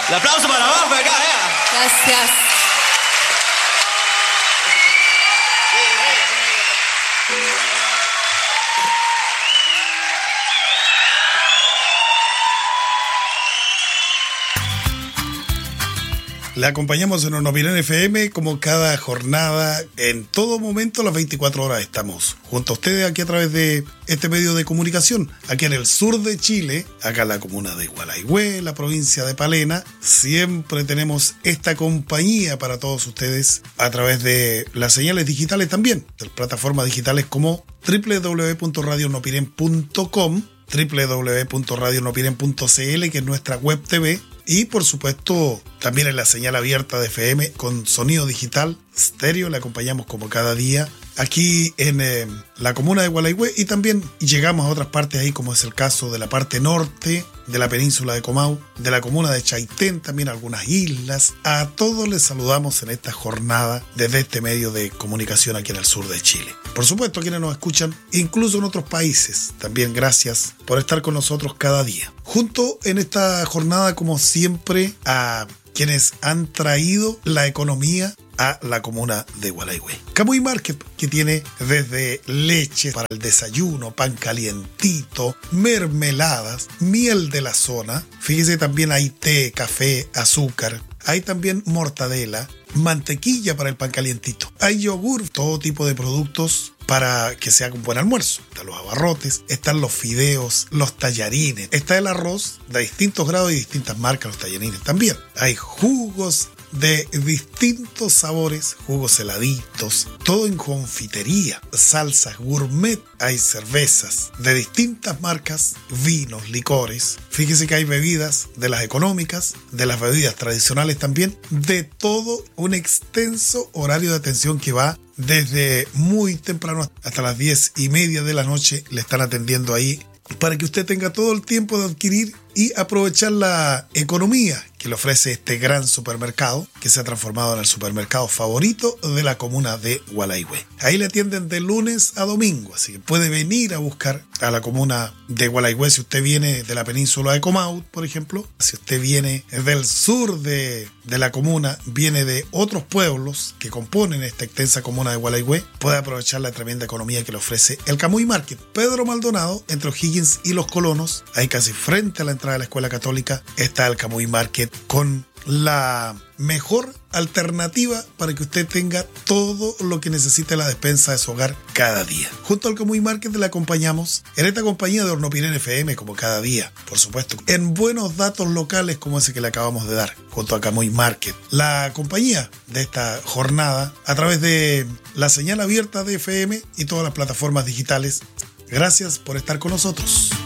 El aplauso para abajo acá, Gracias. Le acompañamos en Hornopiren FM como cada jornada, en todo momento, las 24 horas estamos junto a ustedes aquí a través de este medio de comunicación, aquí en el sur de Chile, acá en la comuna de Gualaihue, la provincia de Palena. Siempre tenemos esta compañía para todos ustedes a través de las señales digitales también, de plataformas digitales como www.radiohornopiren.com, www.radiohornopiren.cl, que es nuestra web TV, y por supuesto también en la señal abierta de FM con sonido digital, estéreo. Le acompañamos como cada día aquí en la comuna de Gualaihue, y también llegamos a otras partes ahí, como es el caso de la parte norte de la península de Comau, de la comuna de Chaitén, también algunas islas. A todos les saludamos en esta jornada desde este medio de comunicación aquí en el sur de Chile. Por supuesto, quienes nos escuchan incluso en otros países, también gracias por estar con nosotros cada día. Junto en esta jornada, como siempre, a quienes han traído la economía a la comuna de Gualaihue. Camuy Market, que tiene desde leche para el desayuno, pan calientito, mermeladas, miel de la zona. Fíjese, también hay té, café, azúcar. Hay también mortadela, mantequilla para el pan calientito. Hay yogur, todo tipo de productos para que sea un buen almuerzo. Están los abarrotes, están los fideos, los tallarines. Está el arroz de distintos grados y distintas marcas, los tallarines también. Hay jugos de distintos sabores, jugos heladitos, todo en confitería, salsas gourmet, hay cervezas de distintas marcas, vinos, licores. Fíjese que hay bebidas de las económicas, de las bebidas tradicionales también, de todo un extenso horario de atención que va desde muy temprano hasta las 10:30 de la noche. Le están atendiendo ahí para que usted tenga todo el tiempo de adquirir y aprovechar la economía que le ofrece este gran supermercado, que se ha transformado en el supermercado favorito de la comuna de Gualaihue. Ahí le atienden de lunes a domingo, así que puede venir a buscar a la comuna de Gualaihue si usted viene de la península de Comau, por ejemplo. Si usted viene del sur de la comuna, viene de otros pueblos que componen esta extensa comuna de Gualaihue, puede aprovechar la tremenda economía que le ofrece el Camuy Market. Pedro Maldonado, entre O'Higgins y Los Colonos, ahí casi frente a la entrada de la Escuela Católica, está el Camuy Market con la mejor alternativa para que usted tenga todo lo que necesite la despensa de su hogar cada día. Junto al Camuy Market le acompañamos en esta compañía de Hornopiren FM como cada día, por supuesto, en buenos datos locales como ese que le acabamos de dar, junto a Camuy Market. La compañía de esta jornada a través de la señal abierta de FM y todas las plataformas digitales. Gracias por estar con nosotros.